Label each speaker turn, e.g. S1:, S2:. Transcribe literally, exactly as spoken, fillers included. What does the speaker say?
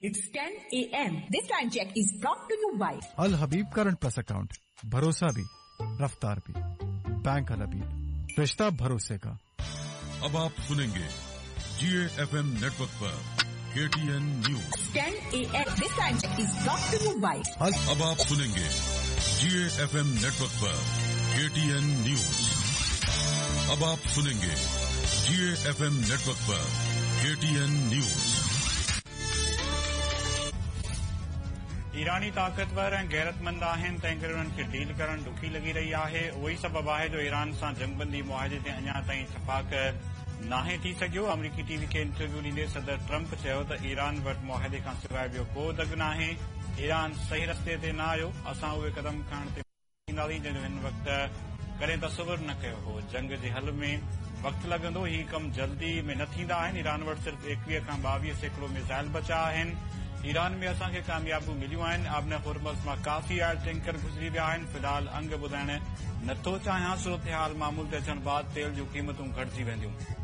S1: It's ten a m This time check is brought to you by
S2: Al Habib Current Plus Account. भरोसा भी, रफ्तार भी। Bank अल हबीब, रिश्ता भरोसे का।
S3: अब आप सुनेंगे जी ए एफ एम नेटवर्क पर के T N news.
S1: ten a m This time check is brought to you by
S3: अब आप सुनेंगे जी ए एफ एम नेटवर्क पर के टी एन न्यूज। अब आप सुनेंगे जी ए एफ एम नेटवर्क पर के टी एन न्यूज।
S4: ईरानी ताक़तवर ऐं गैरतमंद आहिनि, तंहिं करे उन्हनि खे डील करणु ॾुखी लॻी रही आहे। उहो ई सबबु आहे जो ईरान सां जंगबंदी मुआहिदे ते अञा ताईं इतफ़ाक़ नाहे थी सघियो। अमरीकी टीवी खे इंटरव्यू ॾींदे सदर ट्रम्प चयो त ईरान वटि मुआहिदे खां सवाइ ॿियो को दग नाहे। ईरान सही रस्ते ते न आयो, असां उहे क़दम खणण ते ईंदासीं जंहिंजो हिन वक़्तु कॾहिं तसवुर न कयो हो। जंग जे हल में वक़्तु लॻंदो, ही कम जल्दी में न थींदा आहिनि। ईरान वटि सिर्फ़ एकवीह खां ॿावीह सैकड़ो मिसाइल बचा आहिनि। ईरान में असांखे कामयाबियूं मिलियूं आहिनि। आबने हुरमज़ मां काफ़ी आयल टैंकर गुज़री विया आहिनि। फ़िलहाल अंग ॿुधाइण नथो चाहियां। सूरत हाल मामूल ते अचण बाद तेल जूं क़ीमतूं घटिजी वेंदियूं।